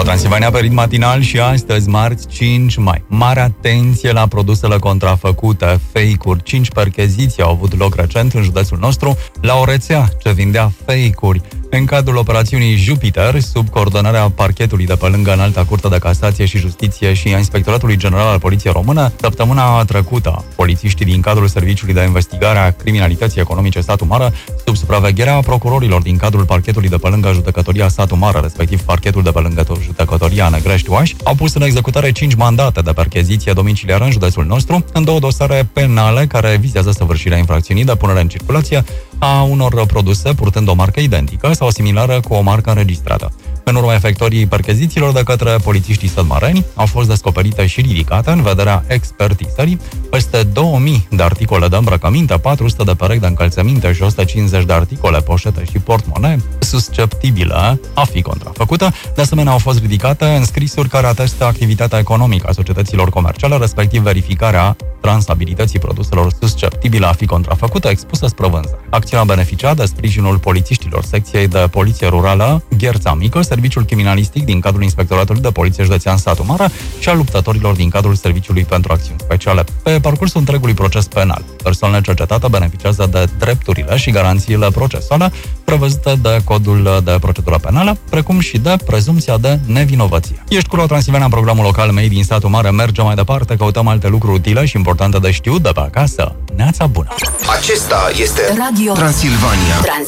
Transilvania pe ritm matinal și astăzi, marți 5 mai. Mare atenție la produsele contrafăcute, fake-uri. 5 percheziții au avut loc recent în județul nostru la o rețea ce vindea fake-uri. În cadrul operațiunii Jupiter, sub coordonarea parchetului de pe lângă Înalta Curte de Casație și Justiție și a Inspectoratului General al Poliției Română, săptămâna trecută, polițiștii din cadrul Serviciului de Investigare a Criminalității Economice Satu Mare, sub supravegherea procurorilor din cadrul parchetului de pe lângă Judecătoria Satu Mare, respectiv parchetul de pe lângă Judecătoria Năgrești-Oași, au pus în executare 5 mandate de percheziție domiciliară în județul nostru, în 2 dosare penale care vizează săvârșirea infracțiunii de punere în circulație a unor produse purtând o marcă identică sau similară cu o marcă înregistrată. În urma efectuării perchezițiilor de către polițiștii sădmareni, au fost descoperite și ridicate, în vederea expertizării, peste 2000 de articole de îmbrăcăminte, 400 de perechi de încălțăminte și 150 de articole, poșete și portmonee susceptibile a fi contrafăcută. De asemenea, au fost ridicate înscrisuri care atestă activitatea economică a societăților comerciale, respectiv verificarea transabilității produselor susceptibile a fi contrafăcută expusă spre vânzare. Acțiunea beneficia de sprijinul polițiștilor secției de poliție rurală Gherța Mică, serviciul criminalistic din cadrul Inspectoratului de Poliție Județean Satu Mare și a luptătorilor din cadrul Serviciului pentru Acțiuni Speciale. Pe parcursul întregului proces penal, persoanele cercetate beneficiază de drepturile și garanțiile procesuale prevăzute de Codul de Procedură Penală, precum și de prezumția de nevinovăție. Ești cu Transilvania, programul local Made din Satu Mare. Mergem mai departe, căutăm alte lucruri utile și importante de știut de pe acasă. Neața bună! Acesta este Radio Transilvania.